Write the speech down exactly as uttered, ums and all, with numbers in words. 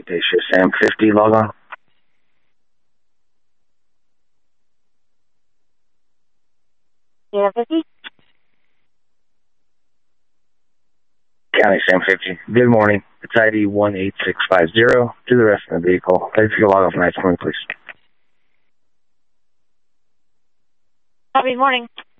Day shift, Sam fifty, log on. Sam fifty? County Sam fifty. Good morning. It's I D one eight six five zero. To the rest of the vehicle. If you can log off nine twenty, please. Happy morning.